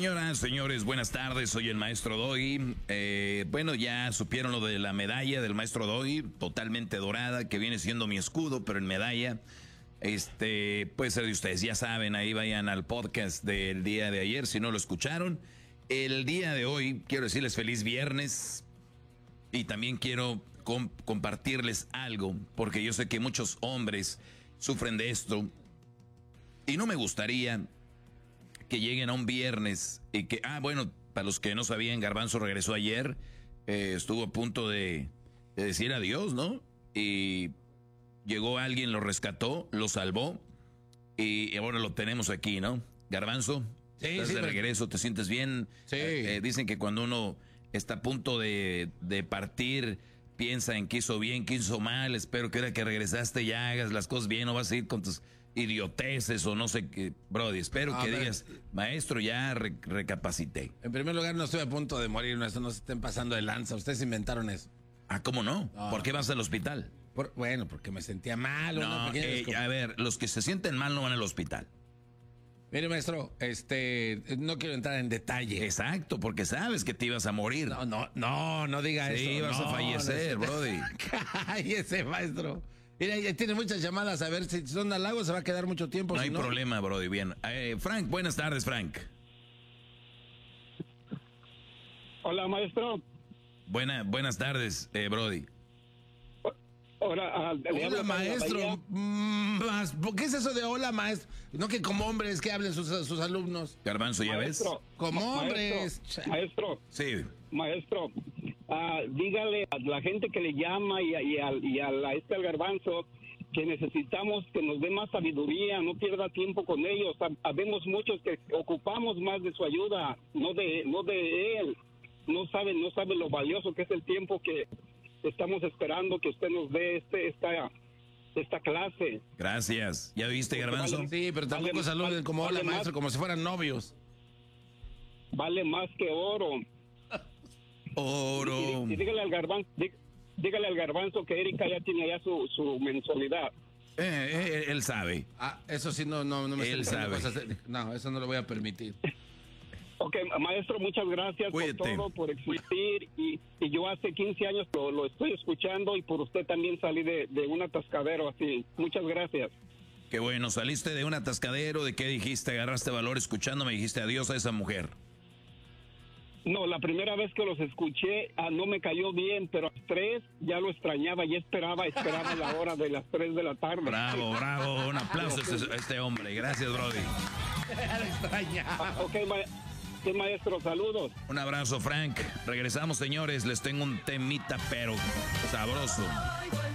Señoras, señores, buenas tardes, soy el maestro Doggy. Bueno, ya supieron lo de la medalla del maestro Doggy, totalmente dorada, que viene siendo mi escudo, pero en medalla. Puede ser de ustedes, ya saben, ahí vayan al podcast del día de ayer, si no lo escucharon. El día de hoy, quiero decirles feliz viernes y también quiero compartirles algo, porque yo sé que muchos hombres sufren de esto y no me gustaría que lleguen a un viernes y que, bueno, para los que no sabían, Garbanzo regresó ayer, estuvo a punto de decir adiós, ¿no? Y llegó alguien, lo rescató, lo salvó y ahora lo tenemos aquí, ¿no? Garbanzo, estás de regreso, ¿te sientes bien? Sí. Dicen que cuando uno está a punto de partir, piensa en qué hizo bien, qué hizo mal. Espero que ahora que regresaste ya hagas las cosas bien, no vas a ir con tus idioteces o no sé qué. Brody, espero que digas, maestro, ya recapacité. En primer lugar, no estoy a punto de morir, no se estén pasando de lanza. Ustedes inventaron eso. ¿Cómo no? ¿Por qué vas al hospital? Bueno, porque me sentía mal. A ver, los que se sienten mal no van al hospital. Mire, maestro, no quiero entrar en detalle. Exacto, porque sabes que te ibas a morir. No diga eso. Sí, ibas a fallecer, brody. Cállese, maestro. Mira, ya tiene muchas llamadas, a ver si son halagos, se va a quedar mucho tiempo. No hay problema, brody, bien. Frank, buenas tardes, Frank. Hola, maestro. Buenas tardes, brody. Hola, maestro. ¿Qué es eso de hola, maestro? No que como hombres que hablen sus alumnos. Garbanzo, ¿ya maestro, ves? Como hombres. Maestro. Sí. Maestro, dígale a la gente que le llama y al Garbanzo que necesitamos que nos dé más sabiduría, no pierda tiempo con ellos. Habemos muchos que ocupamos más de su ayuda, no de él. No sabe lo valioso que es el tiempo que estamos esperando que usted nos dé esta clase. Gracias. ¿Ya viste, Garbanzo? Sí, pero tampoco saluden como hola, maestro, como si fueran novios. Vale más que oro. Oro. Y dígale al Garbanzo que Erika ya tiene ya su mensualidad. Él sabe. Eso sí no me él sabe. No, eso no lo voy a permitir. Ok, maestro, muchas gracias. Cuídate. Por todo, por existir. Y yo hace 15 años lo estoy escuchando y por usted también salí de un atascadero así. Muchas gracias. Qué bueno, saliste de un atascadero. ¿De qué dijiste? Agarraste valor escuchándome y dijiste adiós a esa mujer. No, la primera vez que los escuché no me cayó bien, pero a las 3 ya lo extrañaba y esperaba la hora de las 3 de la tarde. Bravo, un aplauso a este hombre. Gracias, brody. Lo extrañaba. Sí, maestro, saludos. Un abrazo, Frank. Regresamos, señores. Les tengo un temita, pero sabroso.